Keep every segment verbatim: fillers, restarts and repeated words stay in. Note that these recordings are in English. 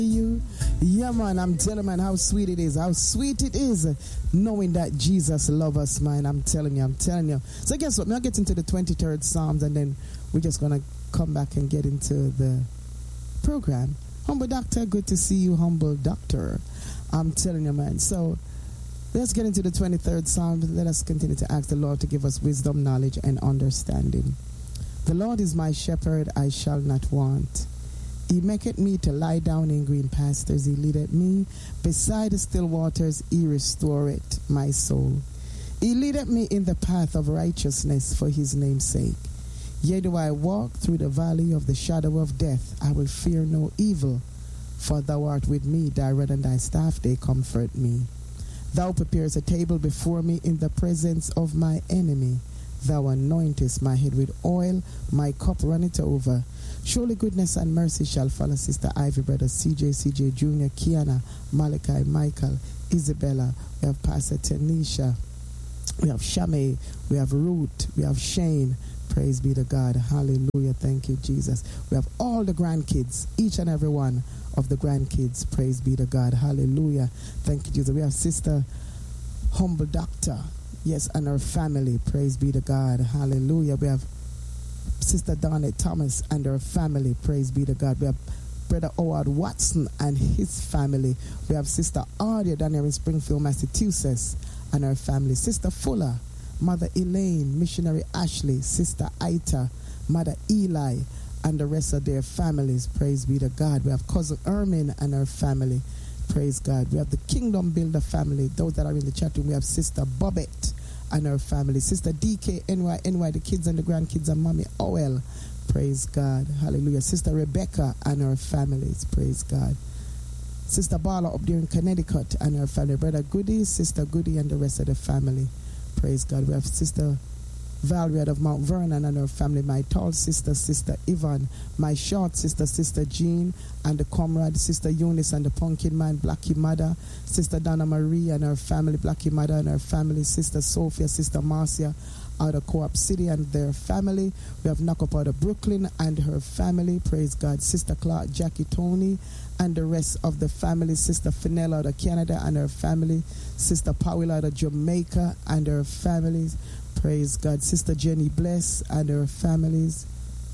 You, yeah, man, I'm telling man how sweet it is, how sweet it is knowing that Jesus loves us, man. I'm telling you, I'm telling you. So guess what? I'll get into the twenty-third Psalms and then we're just going to come back and get into the program. Humble Doctor, good to see you, Humble Doctor. I'm telling you, man. So let's get into the twenty-third Psalm. Let us continue to ask the Lord to give us wisdom, knowledge, and understanding. The Lord is my shepherd, I shall not want. He maketh me to lie down in green pastures. He leadeth me beside the still waters. He restoreth my soul. He leadeth me in the path of righteousness for his name's sake. Yea, though I walk through the valley of the shadow of death, I will fear no evil, for thou art with me. Thy rod and thy staff, they comfort me. Thou preparest a table before me in the presence of my enemy. Thou anointest my head with oil, my cup runneth over. Surely goodness and mercy shall follow Sister Ivy, Brother C J, C J Junior, Kiana, Malachi, Michael, Isabella. We have Pastor Tanisha. We have Shame. We have Ruth. We have Shane. Praise be to God. Hallelujah. Thank you, Jesus. We have all the grandkids, each and every one of the grandkids. Praise be to God. Hallelujah. Thank you, Jesus. We have Sister Humble Doctor. Yes, and her family. Praise be to God. Hallelujah. We have Sister Donna Thomas and her family. Praise be to God. We have Brother Howard Watson and his family. We have Sister Ardia down here in Springfield, Massachusetts, and her family. Sister Fuller, Mother Elaine, Missionary Ashley, Sister Ita, Mother Eli, and the rest of their families. Praise be to God. We have Cousin Ermin and her family. Praise God. We have the Kingdom Builder family. Those that are in the chat room, we have Sister Bobette and her family. Sister D K, N Y, N Y, the kids and the grandkids, and Mommy Owell. Praise God. Hallelujah. Sister Rebecca and her families. Praise God. Sister Bala up there in Connecticut and her family. Brother Goody, Sister Goody, and the rest of the family. Praise God. We have Sister Valerie out of Mount Vernon and her family. My tall sister, Sister Yvonne. My short sister, Sister Jean, and the comrade, Sister Eunice and the Pumpkin Man, Blackie Mother. Sister Donna Marie and her family, Blackie Mother and her family. Sister Sophia, Sister Marcia out of Co-op City and their family. We have Knock-Up out of Brooklyn and her family. Praise God. Sister Clark, Jackie Tony, and the rest of the family. Sister Finella out of Canada and her family. Sister Powell out of Jamaica and her families. Praise God. Sister Jenny Bless and her families.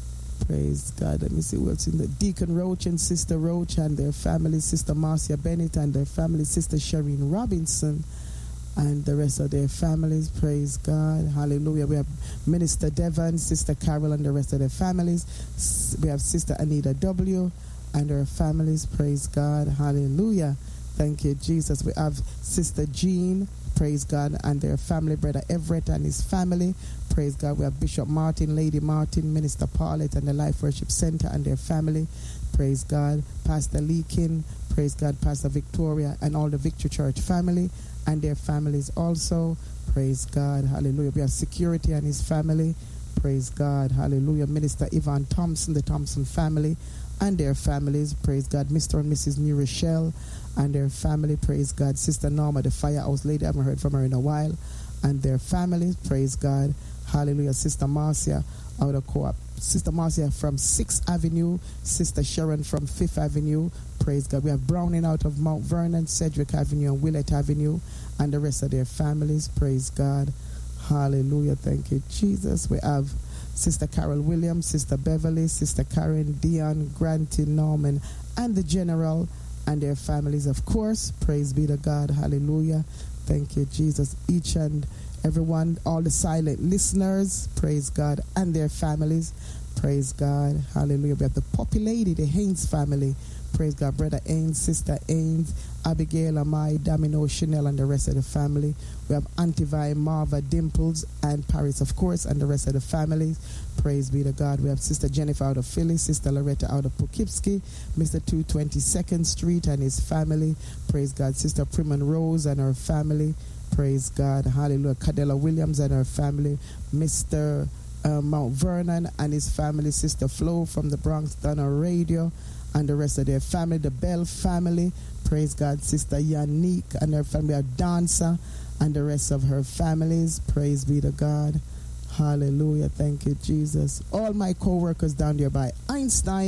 Praise God. Let me see what's in the Deacon Roach and Sister Roach and their families. Sister Marcia Bennett and their family. Sister Shireen Robinson and the rest of their families. Praise God. Hallelujah. We have Minister Devon, Sister Carol, and the rest of their families. We have Sister Anita W. and her families. Praise God. Hallelujah. Thank you, Jesus. We have Sister Jean, praise God, and their family. Brother Everett and his family. Praise God. We have Bishop Martin, Lady Martin, Minister Paulette, and the Life Worship Center and their family. Praise God. Pastor Leakin, praise God, Pastor Victoria, and all the Victory Church family and their families also. Praise God. Hallelujah. We have Security and his family. Praise God. Hallelujah. Minister Yvonne Thompson, the Thompson family and their families. Praise God. Mister and Missus New Rochelle and their family. Praise God. Sister Norma, the Firehouse lady, I haven't heard from her in a while, and their families. Praise God. Hallelujah. Sister Marcia out of Co-op. Sister Marcia from sixth Avenue. Sister Sharon from fifth Avenue. Praise God. We have Browning out of Mount Vernon, Cedric Avenue, and Willett Avenue, and the rest of their families. Praise God. Hallelujah. Thank you, Jesus. We have Sister Carol Williams, Sister Beverly, Sister Karen, Dion, Granty, Norman, and the General and their families, of course. Praise be to God. Hallelujah. Thank you, Jesus. Each and everyone, all the silent listeners, praise God, and their families. Praise God. Hallelujah. We have the Poppy Lady, the Haynes family. Praise God. Brother Haynes, Sister Haynes, Abigail, Amai, Domino, Chanel, and the rest of the family. We have Auntie Vi, Marva, Dimples, and Paris, of course, and the rest of the families. Praise be to God. We have Sister Jennifer out of Philly, Sister Loretta out of Poughkeepsie, Mister two twenty-second Street and his family. Praise God. Sister Primon Rose and her family. Praise God. Hallelujah. Cadella Williams and her family. Mister Uh, Mount Vernon and his family. Sister Flo from the Bronx, Donna Radio, and the rest of their family. The Bell family. Praise God. Sister Yannick and her family. Are Dancer and the rest of her families. Praise be to God. Hallelujah. Thank you, Jesus. All my co-workers down there by Einstein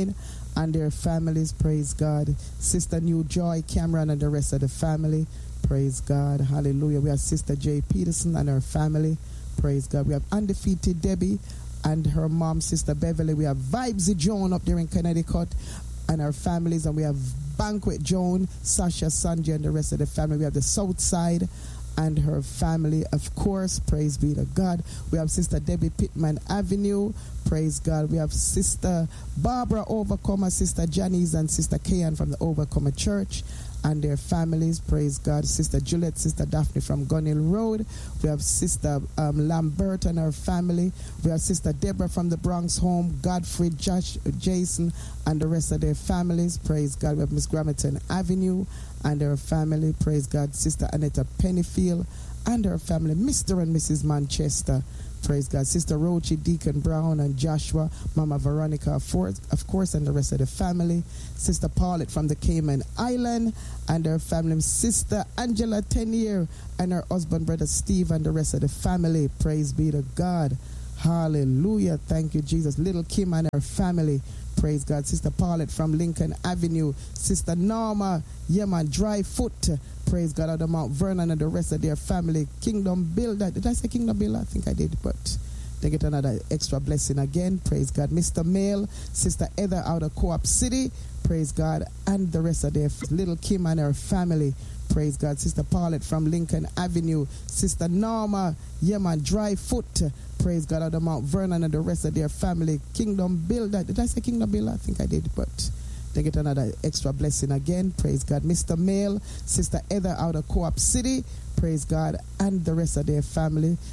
and their families, praise God. Sister New Joy Cameron and the rest of the family, praise God. Hallelujah. We have Sister Jay Peterson and her family, praise God. We have Undefeated Debbie and her mom, Sister Beverly. We have Vibesy Joan up there in Connecticut and her families, and we have Banquet Joan, Sasha, Sanjay, and the rest of the family. We have the South Side and her family, of course, praise be to God. We have Sister Debbie Pittman Avenue, praise God. We have Sister Barbara Overcomer, Sister Janice, and Sister Kayan from the Overcomer Church and their families, praise God. Sister Juliet, Sister Daphne from Gunhill Road. We have Sister um, Lambert and her family. We have Sister Deborah from the Bronx Home, Godfrey, Josh, Jason, and the rest of their families, praise God. We have Miss Gramerton Avenue and her family, praise God. Sister Anetta Pennyfield and her family, Mister and Missus Manchester, praise God. Sister Rochi, Deacon Brown, and Joshua, Mama Veronica, of course, and the rest of the family. Sister Paulette from the Cayman Island and her family. Sister Angela Tenier and her husband, Brother Steve, and the rest of the family. Praise be to God. Hallelujah. Thank you, Jesus. Little Kim and her family. Praise God. Sister Paulette from Lincoln Avenue. Sister Norma, yeah man, Dry Foot. Praise God. Out of Mount Vernon and the rest of their family. Kingdom Builder. Did I say Kingdom Builder? I think I did, but they get another extra blessing again. Praise God. Mister Mail, Sister Heather out of Co-op City. Praise God. And the rest of their Little Kim and her family. Praise God. Sister Paulette from Lincoln Avenue. Sister Norma, yeah man, Dry Foot. Praise God. Out of Mount Vernon and the rest of their family. Kingdom Builder. Did I say Kingdom Builder? I think I did, but they get another extra blessing again. Praise God. Mister Mail, Sister Heather out of Co-op City. Praise God. And the rest of their family.